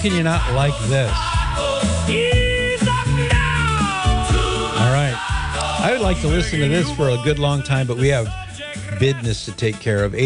can you not like this? All right. I would like to listen to this for a good long time, but we have business to take care of.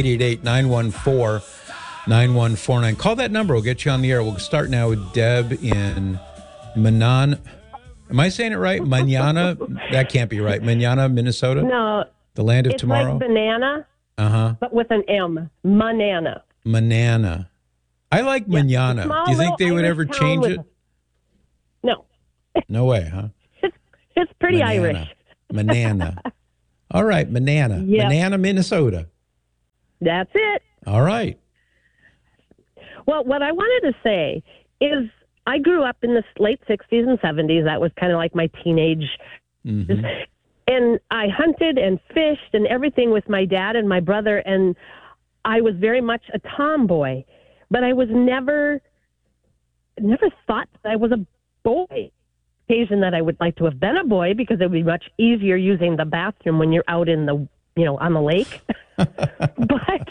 888-914-9149. Call that number. We'll get you on the air. We'll start now with Deb in Manan. Am I saying it right? Manana? That can't be right. Manana, Minnesota? No. The land of it's tomorrow? Like banana, but with an M. Manana. Manana. I like manana. Do you think they would ever change it? No. No way, huh? It's pretty Manana. Irish. Manana. All right, Manana. Yep. Manana, Minnesota. That's it. All right. Well, what I wanted to say is I grew up in the late 60s and 70s. That was kind of like my teenage. Mm-hmm. And I hunted and fished and everything with my dad and my brother. And I was very much a tomboy. But I was never thought that I was a boy. Occasion that I would like to have been a boy because it would be much easier using the bathroom when you're out in the, on the lake. but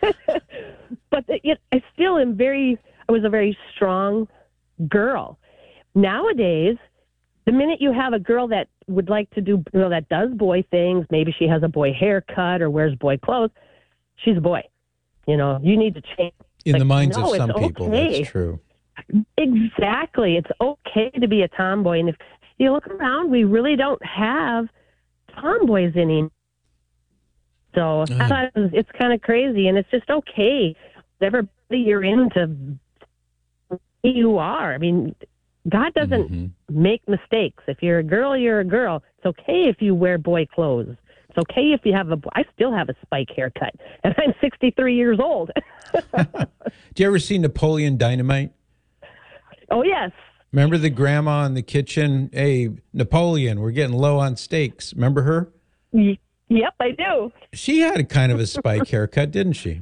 I still am I was a very strong girl. Nowadays, the minute you have a girl that would like to do, that does boy things, maybe she has a boy haircut or wears boy clothes, she's a boy. You need to change. In the minds of some people, that's true. Exactly. It's okay to be a tomboy. And if you look around, we really don't have tomboys anymore. So I thought it's kind of crazy. And it's just okay. Whatever you're into, who you are. I mean, God doesn't make mistakes. If you're a girl, you're a girl. It's okay if you wear boy clothes. It's okay if you have I still have a spike haircut. And I'm 63 years old. Do you ever see Napoleon Dynamite? Oh, yes. Remember the grandma in the kitchen? Hey, Napoleon, we're getting low on steaks. Remember her? Yep, I do. She had a kind of a spike haircut, didn't she?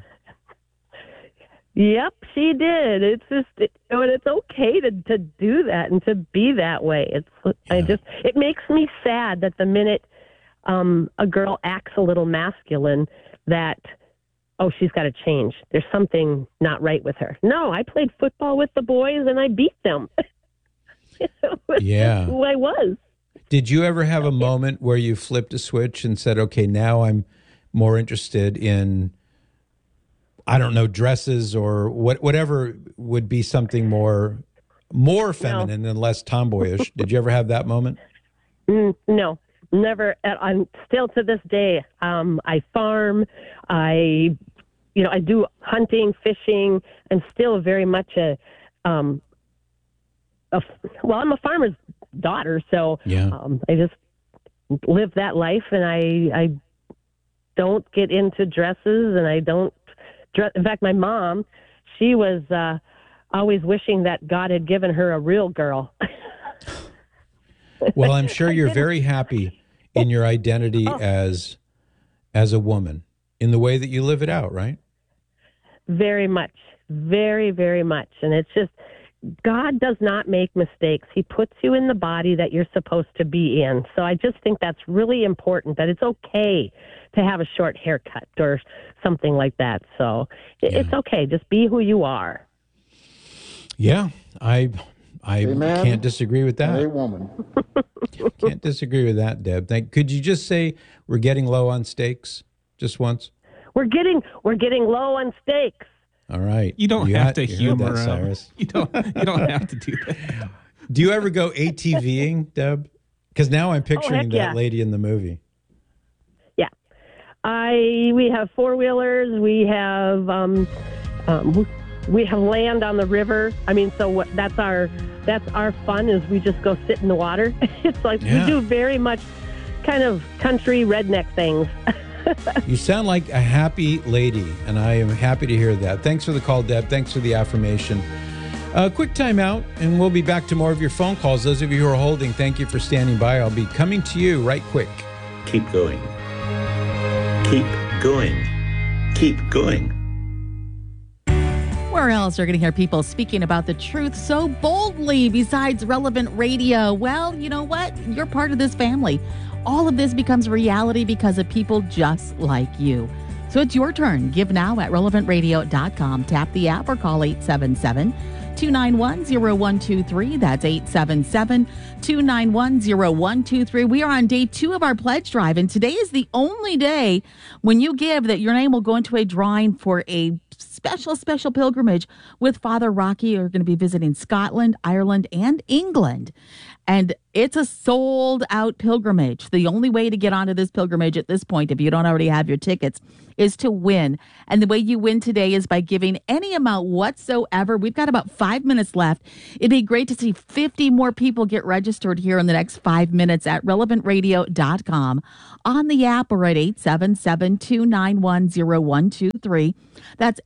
Yep, she did. It's just, and it's okay to do that and to be that way. It makes me sad that the minute a girl acts a little masculine, that she's got to change. There's something not right with her. No, I played football with the boys and I beat them. Yeah. Who I was. Did you ever have a moment where you flipped a switch and said, okay, now I'm more interested in, I don't know, dresses or whatever would be something more feminine and less tomboyish? Did you ever have that moment? No. Never. I'm still to this day. I farm. I do hunting, fishing. I'm still very much I'm a farmer's daughter, so I just live that life, and I don't get into dresses, and I don't dress. In fact, my mom, she was always wishing that God had given her a real girl. Well, I'm sure you're very happy in your identity as a woman, in the way that you live it out, right? Very much. Very, very much. And it's just, God does not make mistakes. He puts you in the body that you're supposed to be in. So I just think that's really important, that it's okay to have a short haircut or something like that. So it's okay. Just be who you are. Yeah, I can't disagree with that. A woman. Can't disagree with that, Deb. Could you just say we're getting low on steaks just once? We're getting low on steaks. All right. You don't have to humor that, Cyrus. You don't have to do that. Do you ever go ATVing, Deb? Because now I'm picturing that lady in the movie. Yeah. We have four-wheelers. We have land on the river. I mean, so that's our fun, is we just go sit in the water. It's like we do very much kind of country redneck things. You sound like a happy lady, and I am happy to hear that. Thanks for the call, Deb. Thanks for the affirmation. Quick time out, and we'll be back to more of your phone calls. Those of you who are holding, thank you for standing by. I'll be coming to you right quick. Keep going. Keep going. Keep going. Where else are you going to hear people speaking about the truth so boldly besides Relevant Radio? Well, you know what? You're part of this family. All of this becomes reality because of people just like you. So it's your turn. Give now at relevantradio.com. Tap the app or call 877 877-291-0123. That's 877-291-0123. We are on day 2 of our pledge drive, and today is the only day when you give that your name will go into a drawing for a special pilgrimage with Father Rocky. You're going to be visiting Scotland, Ireland, and England. And it's a sold-out pilgrimage. The only way to get onto this pilgrimage at this point, if you don't already have your tickets, is to win. And the way you win today is by giving any amount whatsoever. We've got about 5 minutes left. It'd be great to see 50 more people get registered here in the next 5 minutes at relevantradio.com, on the app, or at 877-291-0123. That's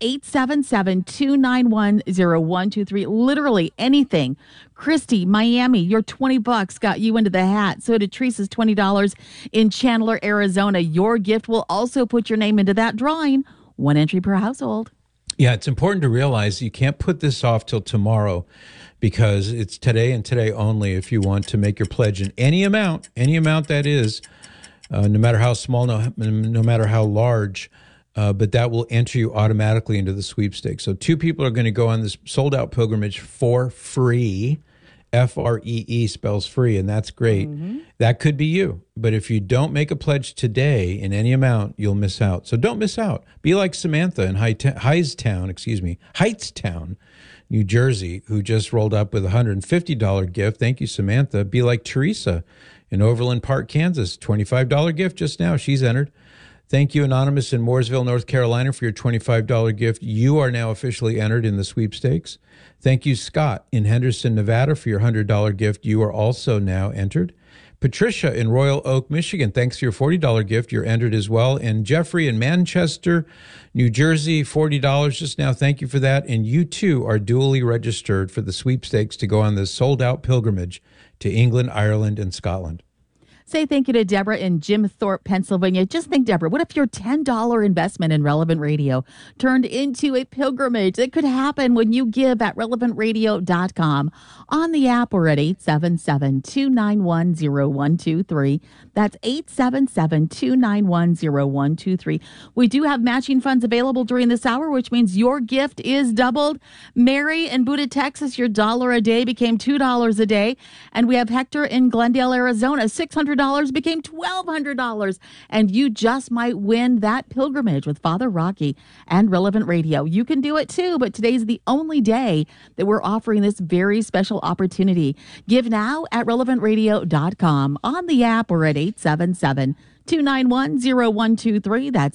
877-291-0123. Literally anything. Christy, Miami, your $20 got you into the hat. So did Teresa's $20 in Chandler, Arizona. Your gift will also put your name into that drawing. 1 entry per household. Yeah, it's important to realize you can't put this off till tomorrow, because it's today and today only if you want to make your pledge in any amount that is, no matter how small, no matter how large. But that will enter you automatically into the sweepstakes. So 2 people are going to go on this sold-out pilgrimage for free. Free spells free, and that's great. That could be you. But if you don't make a pledge today in any amount, you'll miss out. So don't miss out. Be like Samantha in Hightstown, New Jersey, who just rolled up with a $150 gift. Thank you, Samantha. Be like Teresa in Overland Park, Kansas. $25 gift just now. She's entered. Thank you, Anonymous in Mooresville, North Carolina, for your $25 gift. You are now officially entered in the sweepstakes. Thank you, Scott in Henderson, Nevada, for your $100 gift. You are also now entered. Patricia in Royal Oak, Michigan, thanks for your $40 gift. You're entered as well. And Jeffrey in Manchester, New Jersey, $40 just now. Thank you for that. And you, too, are duly registered for the sweepstakes to go on this sold-out pilgrimage to England, Ireland, and Scotland. Say thank you to Deborah in Jim Thorpe, Pennsylvania. Just think, Deborah, what if your $10 investment in Relevant Radio turned into a pilgrimage? It could happen when you give at relevantradio.com, on the app, or at 877-291-0123. That's 877-291-0123. We do have matching funds available during this hour, which means your gift is doubled. Mary in Buda, Texas, your $1 a day became $2 a day. And we have Hector in Glendale, Arizona, $600 became $1,200, and you just might win that pilgrimage with Father Rocky and Relevant Radio. You can do it too, but today's the only day that we're offering this very special opportunity. Give now at relevantradio.com, on the app, or at 877-291-0123. That's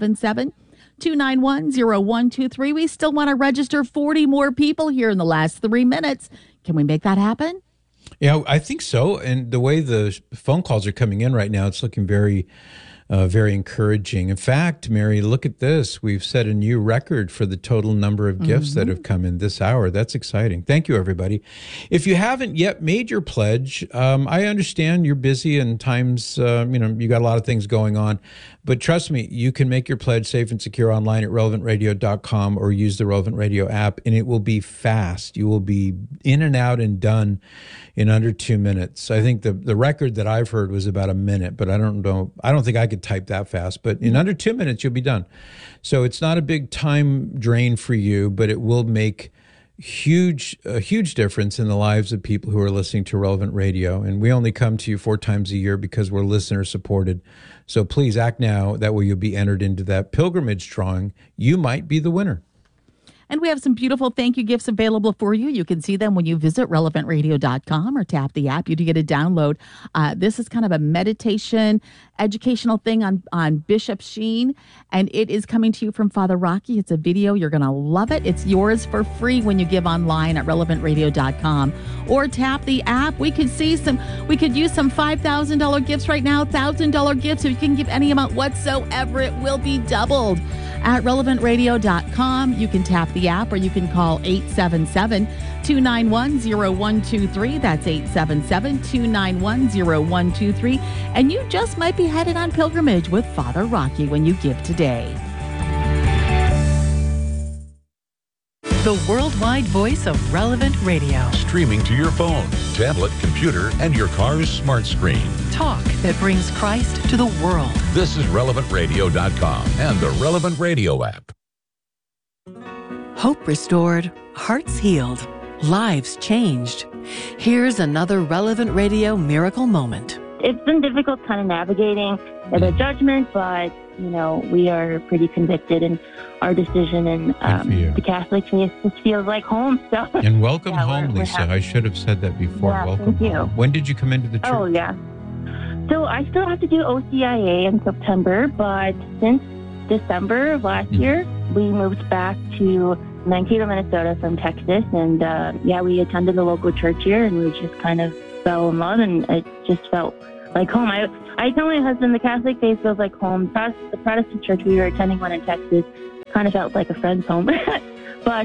877-291-0123. We still want to register 40 more people here in the last 3 minutes. Can we make that happen? Yeah, I think so. And the way the phone calls are coming in right now, it's looking very encouraging. In fact, Mary, look at this. We've set a new record for the total number of gifts that have come in this hour. That's exciting. Thank you, everybody. If you haven't yet made your pledge, I understand you're busy and times, you got a lot of things going on. But trust me, you can make your pledge safe and secure online at relevantradio.com, or use the Relevant Radio app, and it will be fast. You will be in and out and done in under 2 minutes. I think the record that I've heard was about a minute, but I don't know. I don't think I could type that fast, but in under 2 minutes, you'll be done. So it's not a big time drain for you, but it will make a huge difference in the lives of people who are listening to Relevant Radio. And we only come to you 4 times a year because we're listener supported. So please act now. That way you'll be entered into that pilgrimage drawing. You might be the winner. And we have some beautiful thank you gifts available for you. You can see them when you visit relevantradio.com or tap the app. You do get a download. This is kind of a meditation, educational thing on Bishop Sheen, and it is coming to you from Father Rocky. It's a video. You're going to love it. It's yours for free when you give online at relevantradio.com or tap the app. We could use some $5,000 gifts right now, $1,000 gifts. If you can give any amount whatsoever, it will be doubled. At relevantradio.com, you can tap the app, or you can call 877-291-0123. That's 877-291-0123. And you just might be headed on pilgrimage with Father Rocky when you give today. The worldwide voice of Relevant Radio. Streaming to your phone, tablet, computer, and your car's smart screen. Talk that brings Christ to the world. This is relevantradio.com and the Relevant Radio app. Hope restored, hearts healed. lives changed. Here's another Relevant Radio miracle moment. It's been difficult kind of navigating the judgment, but, we are pretty convicted in our decision, and the Catholic faith just feels like home. So, and welcome home, Lisa. I should have said that before. Yeah, welcome thank you. home. When did you come into the church? Oh, yeah. So I still have to do OCIA in September, but since December of last year, we moved back to Mankato, Minnesota from Texas, and we attended the local church here, and we just kind of fell in love, and it just felt like home. I tell my husband the Catholic faith feels like home. The Protestant church, we were attending one in Texas, kind of felt like a friend's home. But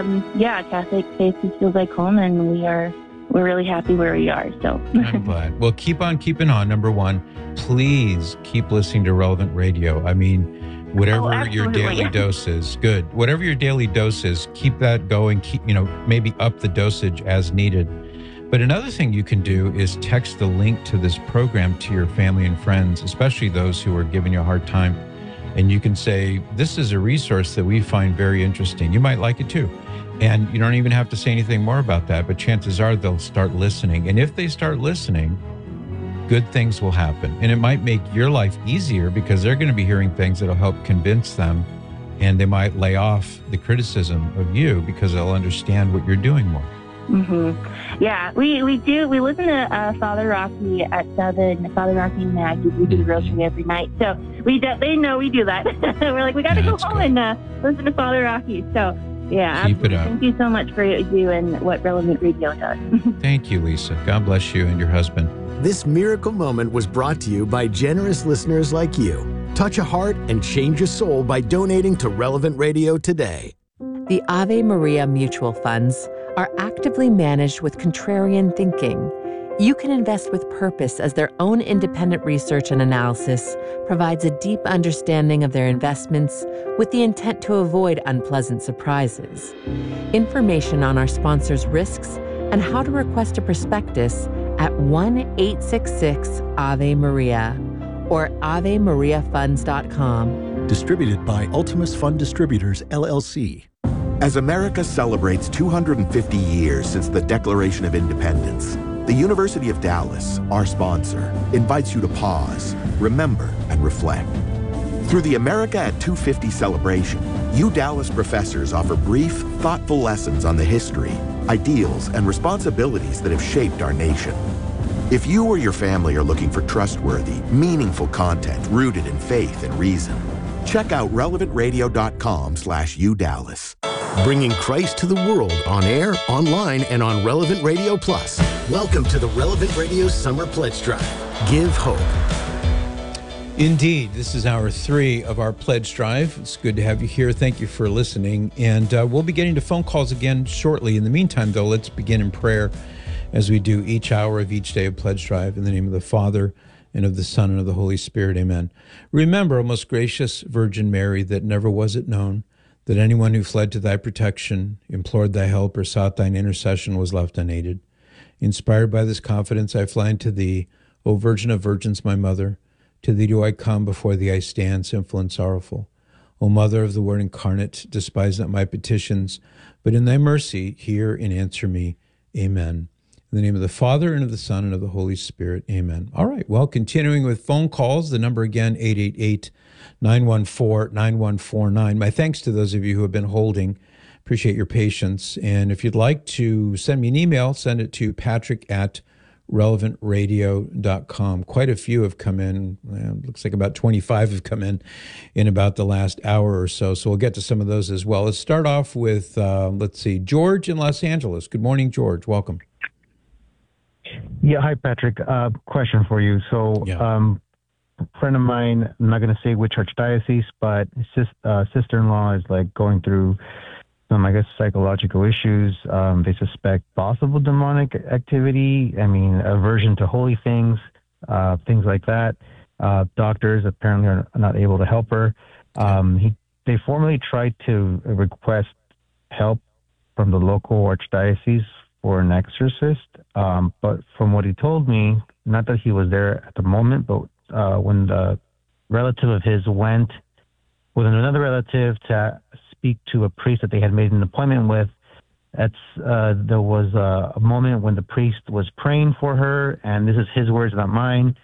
Catholic faith just feels like home, and we're really happy where we are. So I'm glad. Well, keep on keeping on. Number one, please keep listening to Relevant Radio. I mean, whatever your daily dose is, good. Whatever your daily dose is, keep that going. Keep, maybe up the dosage as needed. But another thing you can do is text the link to this program to your family and friends, especially those who are giving you a hard time. And you can say, this is a resource that we find very interesting. You might like it too. And you don't even have to say anything more about that, but chances are they'll start listening. And if they start listening, good things will happen. And it might make your life easier because they're going to be hearing things that'll help convince them. And they might lay off the criticism of you because they'll understand what you're doing more. Mm-hmm. Yeah, we do. We listen to Father Rocky at 7, Father Rocky and Maggie. We do the rosary every night. So they know we do that. We're like, we got to go home and listen to Father Rocky. So, yeah, keep it up. Thank you so much for what you do and what Relevant Radio does. Thank you, Lisa. God bless you and your husband. This miracle moment was brought to you by generous listeners like you. Touch a heart and change a soul by donating to Relevant Radio today. The Ave Maria mutual funds are actively managed with contrarian thinking. You can invest with purpose as their own independent research and analysis provides a deep understanding of their investments with the intent to avoid unpleasant surprises. Information on our sponsors' risks and how to request a prospectus at 1-866-AVE-MARIA or AveMariaFunds.com. Distributed by Ultimus Fund Distributors, LLC. As America celebrates 250 years since the Declaration of Independence, the University of Dallas, our sponsor, invites you to pause, remember, and reflect. Through the America at 250 celebration, Dallas professors offer brief, thoughtful lessons on the history, ideals, and responsibilities that have shaped our nation. If you or your family are looking for trustworthy, meaningful content rooted in faith and reason, check out relevantradio.com/UDallas. Bringing Christ to the world on air, online, and on Relevant Radio Plus. Welcome to the Relevant Radio Summer Pledge Drive. Give hope. Indeed, this is hour 3 of our pledge drive. It's good to have you here. Thank you for listening. And we'll be getting to phone calls again shortly. In the meantime, though, let's begin in prayer as we do each hour of each day of pledge drive. In the name of the Father, and of the Son, and of the Holy Spirit. Amen. Remember, O most gracious Virgin Mary, that never was it known that anyone who fled to thy protection, implored thy help, or sought thine intercession was left unaided. Inspired by this confidence, I fly unto thee, O Virgin of Virgins, my Mother. To thee do I come, before thee I stand, sinful and sorrowful. O Mother of the Word incarnate, despise not my petitions, but in thy mercy hear and answer me. Amen. In the name of the Father, and of the Son, and of the Holy Spirit. Amen. All right. Well, continuing with phone calls, the number again, 888-914-9149. My thanks to those of you who have been holding. Appreciate your patience. And if you'd like to send me an email, send it to patrick@relevantradio.com. Quite a few have come in. Looks like about 25 have come in about the last hour or so. So we'll get to some of those as well. Let's start off with, George in Los Angeles. Good morning, George. Welcome. Yeah, hi, Patrick. Question for you. So, a friend of mine, I'm not going to say which archdiocese, but his sister-in-law is going through some, psychological issues. They suspect possible demonic activity. Aversion to holy things, things like that. Doctors apparently are not able to help her. They formally tried to request help from the local archdiocese for an exorcist, but from what he told me, not that he was there at the moment, but when the relative of his went with another relative to speak to a priest that they had made an appointment with, There was a moment when the priest was praying for her, and this is his words, not mine.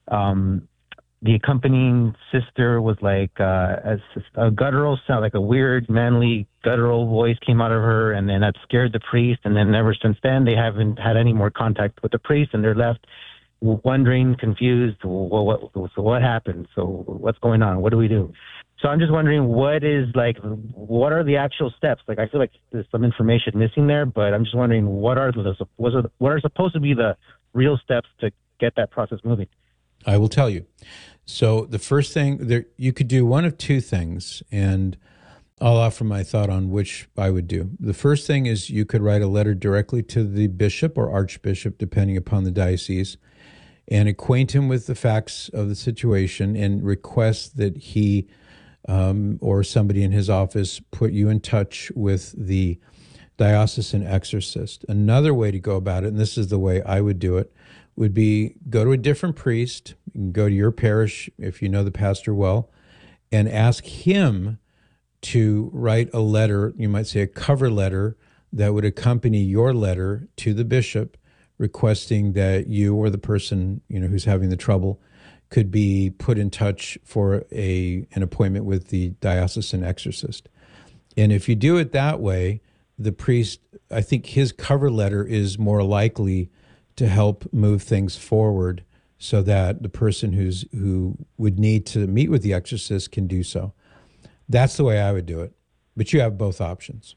The accompanying sister was like a guttural sound, like a weird, manly, guttural voice came out of her, and then that scared the priest. And then ever since then, they haven't had any more contact with the priest, and they're left wondering, confused. Well, what happened? So what's going on? What do we do? So I'm just wondering what are the actual steps? Like, I feel like there's some information missing there, but I'm just wondering what are supposed to be the real steps to get that process moving? I will tell you. So the first thing, you could do one of two things, and I'll offer my thought on which I would do. The first thing is you could write a letter directly to the bishop or archbishop, depending upon the diocese, and acquaint him with the facts of the situation and request that he or somebody in his office put you in touch with the diocesan exorcist. Another way to go about it, and this is the way I would do it, would be go to a different priest, go to your parish if you know the pastor well, and ask him to write a letter, you might say a cover letter, that would accompany your letter to the bishop requesting that you or the person who's having the trouble could be put in touch for an appointment with the diocesan exorcist. And if you do it that way, the priest, I think his cover letter is more likely to help move things forward so that the person who would need to meet with the exorcist can do so. That's the way I would do it. But you have both options.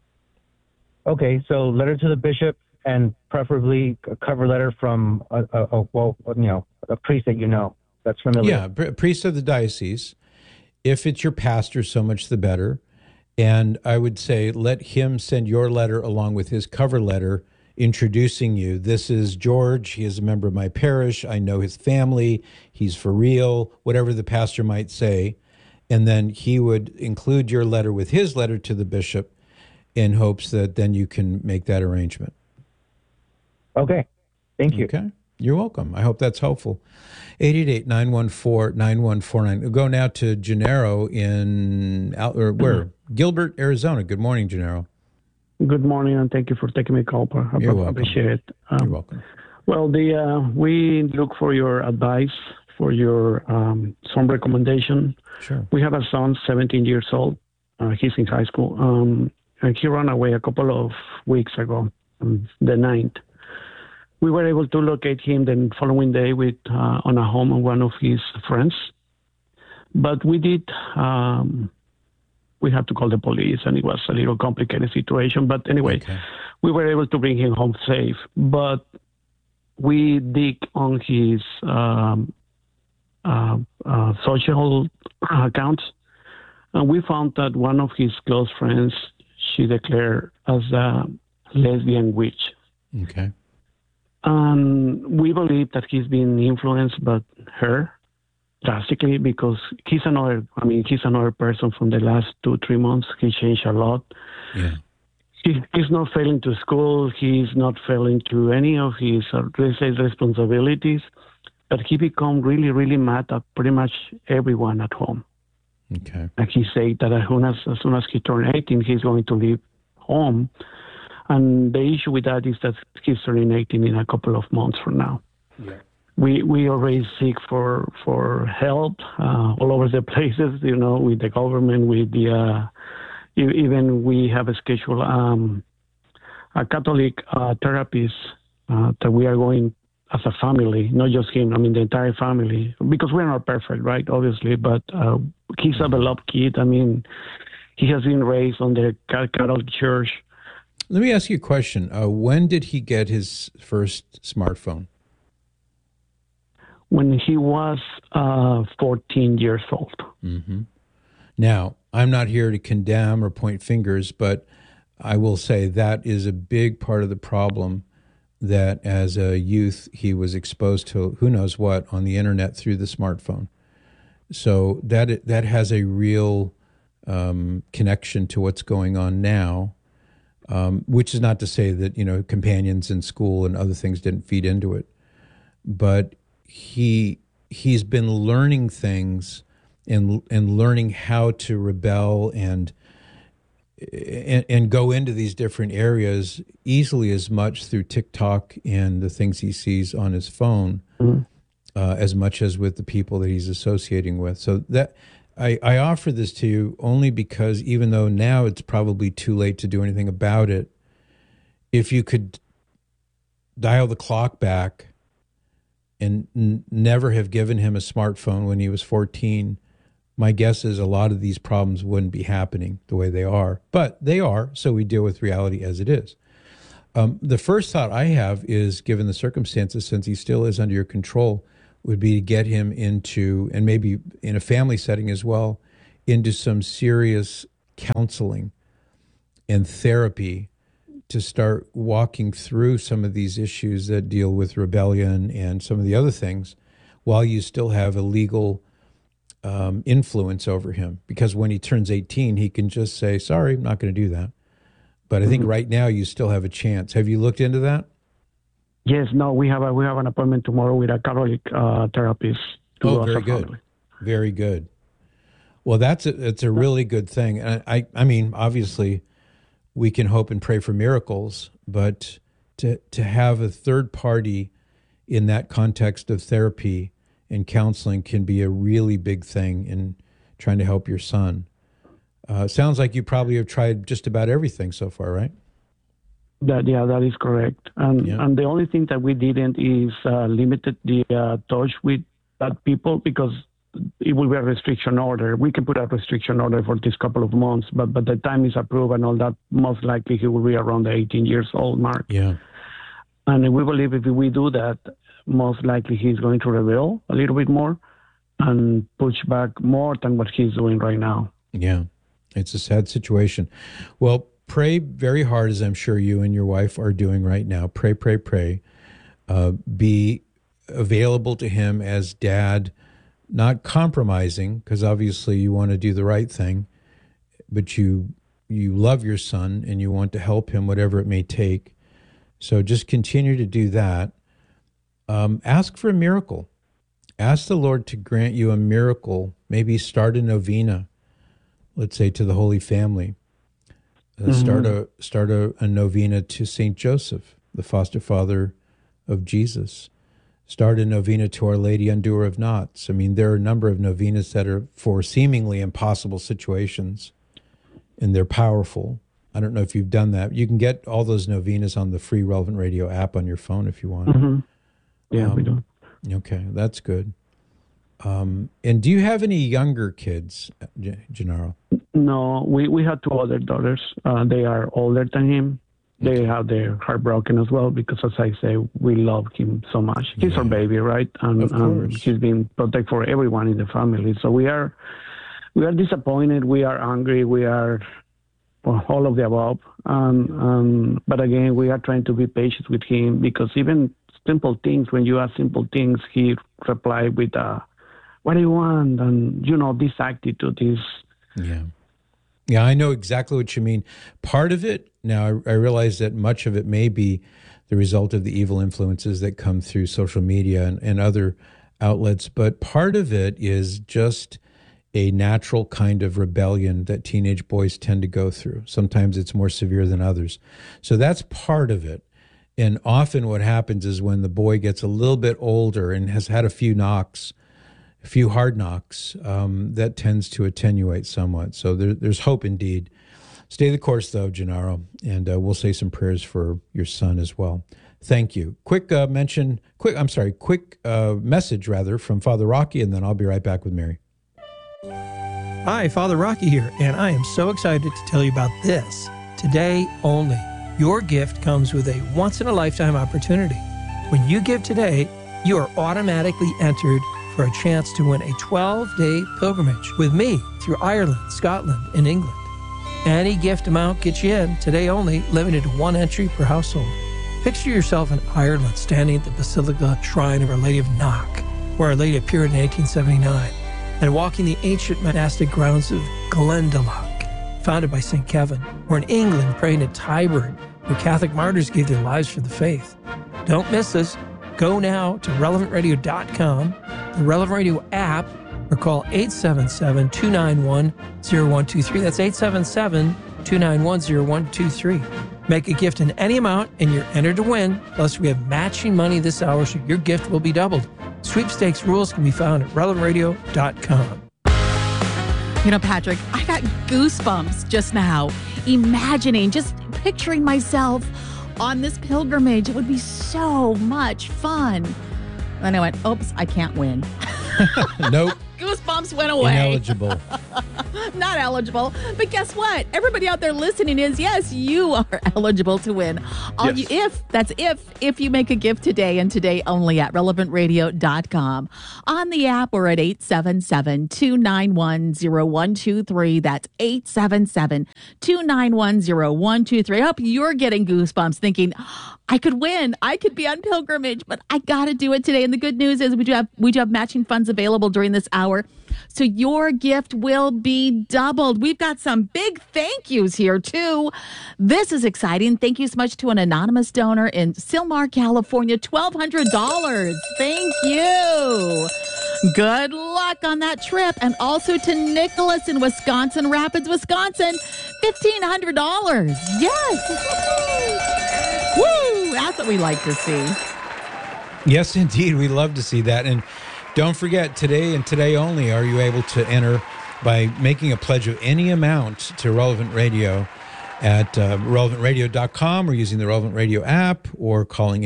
Okay, so letter to the bishop and preferably a cover letter from a priest that that's familiar. Yeah, priest of the diocese. If it's your pastor, so much the better. And I would say let him send your letter along with his cover letter introducing you. This is George. He is a member of my parish. I know his family. He's for real, whatever the pastor might say. And then he would include your letter with his letter to the bishop in hopes that then you can make that arrangement. Okay. Thank you. Okay. You're welcome. I hope that's helpful. 888-914-9149. We'll go now to Gennaro Gilbert, Arizona. Good morning, Gennaro. Good morning, and thank you for taking my call. You're welcome. Appreciate it. You're welcome. Well, we look for your advice, for your some recommendation. Sure. We have a son, 17 years old. He's in high school, and he ran away a couple of weeks ago, the 9th. We were able to locate him the following day on a home of one of his friends. But we had to call the police, and it was a little complicated situation. But anyway, we were able to bring him home safe. But we dig on his social accounts, and we found that one of his close friends, she declared as a lesbian witch. Okay. And we believe that he's been influenced by her drastically because he's another person from the last 2-3 months. He changed a lot. Yeah. He's not failing to school. He's not failing to any of his responsibilities. But he become really, really mad at pretty much everyone at home. Okay. And he said that as soon as he turned 18, he's going to leave home. And the issue with that is that he's turning 18 in a couple of months from now. Yeah. We already seek for help all over the places, with the government, with the even we have a schedule a Catholic therapist that we are going as a family, not just him. I mean the entire family, because we're not perfect, right? Obviously, but he's a beloved kid. I mean, he has been raised on the Catholic Church. Let me ask you a question. When did he get his first smartphone? When he was 14 years old. Mm-hmm. Now, I'm not here to condemn or point fingers, but I will say that is a big part of the problem, that as a youth he was exposed to who knows what on the internet through the smartphone. So that has a real connection to what's going on now. Which is not to say that, companions in school and other things didn't feed into it. But he's been learning things and learning how to rebel and and go into these different areas easily as much through TikTok and the things he sees on his phone, as much as with the people that he's associating with. So that I offer this to you only because even though now it's probably too late to do anything about it, if you could dial the clock back and never have given him a smartphone when he was 14, my guess is a lot of these problems wouldn't be happening the way they are. But they are, so we deal with reality as it is. The first thought I have is, given the circumstances, since he still is under your control, would be to get him into, and maybe in a family setting as well, into some serious counseling and therapy to start walking through some of these issues that deal with rebellion and some of the other things while you still have a legal influence over him. Because when he turns 18, he can just say, sorry, I'm not going to do that. But I think right now you still have a chance. Have you looked into that? Yes, no, we have an appointment tomorrow with a Catholic therapist. Oh, very good. Very good. Well, it's a really good thing. And I mean, obviously, we can hope and pray for miracles, but to have a third party in that context of therapy and counseling can be a really big thing in trying to help your son. Sounds like you probably have tried just about everything so far, right? That is correct. And the only thing that we didn't is limited the touch with that people, because it will be a restriction order. We can put a restriction order for this couple of months, but by the time it's approved and all that, most likely he will be around the 18 years old mark. Yeah. And we believe if we do that, most likely he's going to rebel a little bit more and push back more than what he's doing right now. Yeah. It's a sad situation. Well, pray very hard, as I'm sure you and your wife are doing right now. Pray, pray, pray. Be available to him as dad, not compromising, because obviously you want to do the right thing, but you love your son and you want to help him, whatever it may take. So just continue to do that. Ask for a miracle. Ask the Lord to grant you a miracle. Maybe start a novena, let's say, to the Holy Family. Start a novena to St. Joseph, the foster father of Jesus. Start a novena to Our Lady Undoer of Knots. I mean, there are a number of novenas that are for seemingly impossible situations, and they're powerful. I don't know if you've done that. You can get all those novenas on the free Relevant Radio app on your phone if you want. Mm-hmm. Yeah, we do. Okay, that's good. And do you have any younger kids, Gennaro? No, we had two other daughters. They are older than him. They have their heart broken as well because, as I say, we love him so much. He's our baby, right? And he's been protected for everyone in the family. So we are disappointed. We are angry. We are all of the above. But again, we are trying to be patient with him because even simple things, when you ask simple things, he replied with, what do you want? And, this attitude is... Yeah, I know exactly what you mean. Part of it, now I realize that much of it may be the result of the evil influences that come through social media and other outlets, but part of it is just a natural kind of rebellion that teenage boys tend to go through. Sometimes it's more severe than others. So that's part of it. And often what happens is when the boy gets a little bit older and has had a few knocks, a few hard knocks, that tends to attenuate somewhat. So there's hope indeed. Stay the course, though, Gennaro, and we'll say some prayers for your son as well. Thank you. Quick message from Father Rocky, and then I'll be right back with Mary. Hi, Father Rocky here, and I am so excited to tell you about this. Today only, your gift comes with a once-in-a-lifetime opportunity. When you give today, you are automatically entered for a chance to win a 12-day pilgrimage with me through Ireland, Scotland, and England. Any gift amount gets you in, today only, limited to one entry per household. Picture yourself in Ireland standing at the Basilica Shrine of Our Lady of Knock, where Our Lady appeared in 1879, and walking the ancient monastic grounds of Glendalough, founded by St. Kevin, or in England praying at Tyburn, where Catholic martyrs gave their lives for the faith. Don't miss this. Go now to relevantradio.com, the Relevant Radio app, or call 877-291-0123. That's 2910123. Make a gift in any amount and you're entered to win. Plus, we have matching money this hour, so your gift will be doubled. Sweepstakes rules can be found at relevantradio.com. You know, Patrick, I got goosebumps just now, just picturing myself on this pilgrimage. It would be so much fun. Then I went, oops, I can't win. Nope. Goosebumps went away. Ineligible. Not eligible. But guess what? Everybody out there listening is, yes, you are eligible to win. If you make a gift today and today only at relevantradio.com. On the app, we're at 877-291-0123. That's 877-291-0123. I hope you're getting goosebumps thinking, I could win. I could be on pilgrimage, but I got to do it today. And the good news is we do have matching funds available during this hour. So your gift will be doubled. We've got some big thank yous here, too. This is exciting. Thank you so much to an anonymous donor in Sylmar, California. $1,200. Thank you. Good luck on that trip. And also to Nicholas in Wisconsin Rapids, Wisconsin. $1,500. Yes. Woo! That's what we like to see. Yes, indeed. We love to see that. And don't forget, today and today only are you able to enter by making a pledge of any amount to Relevant Radio at relevantradio.com or using the Relevant Radio app or calling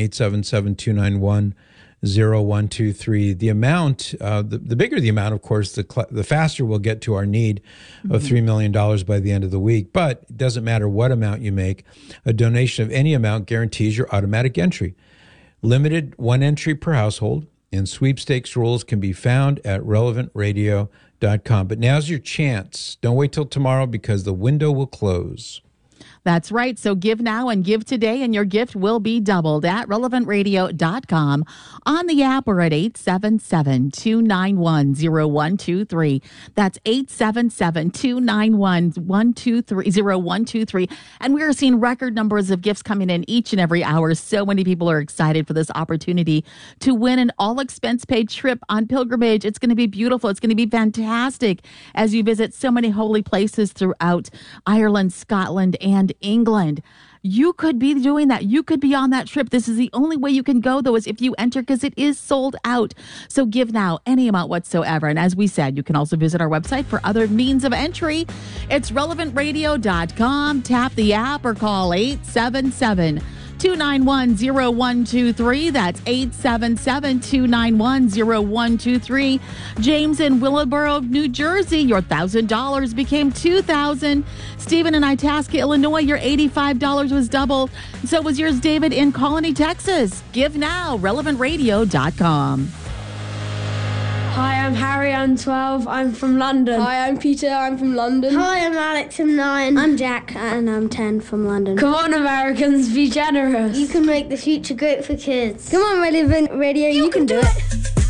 877-291-0123. The amount, the bigger the amount, of course, the faster we'll get to our need of $3 million by the end of the week. But it doesn't matter what amount you make. A donation of any amount guarantees your automatic entry. Limited one entry per household. And sweepstakes rules can be found at relevantradio.com. But now's your chance. Don't wait till tomorrow because the window will close. That's right. So give now and give today, and your gift will be doubled at relevantradio.com. On the app, we're at 877-291-0123. That's 877-291-0123. And we are seeing record numbers of gifts coming in each and every hour. So many people are excited for this opportunity to win an all-expense-paid trip on pilgrimage. It's going to be beautiful. It's going to be fantastic as you visit so many holy places throughout Ireland, Scotland, and England. You could be doing that. You could be on that trip. This is the only way you can go, though, is if you enter, because it is sold out. So give now, any amount whatsoever. And as we said, you can also visit our website for other means of entry. It's relevantradio.com. Tap the app or call 877-291-0123. That's 877-291-0123. James in Willowboro, New Jersey, your $1,000 became $2,000. Stephen in Itasca, Illinois, your $85 was doubled. So was yours, David, in Colony, Texas. Give now, relevantradio.com. Hi, I'm Harry, I'm 12, I'm from London. Hi, I'm Peter, I'm from London. Hi, I'm Alex, I'm 9. I'm Jack, and I'm 10 from London. Come on, Americans, be generous. You can make the future great for kids. Come on, Relevant Radio, you can do it.